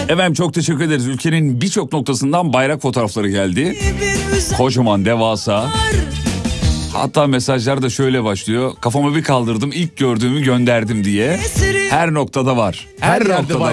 Efendim çok teşekkür ederiz. Ülkenin birçok noktasından bayrak fotoğrafları geldi. Kocaman, devasa. Hatta mesajlar da şöyle başlıyor. Kafamı bir kaldırdım, ilk gördüğümü gönderdim diye. Her noktada var. Her noktada var.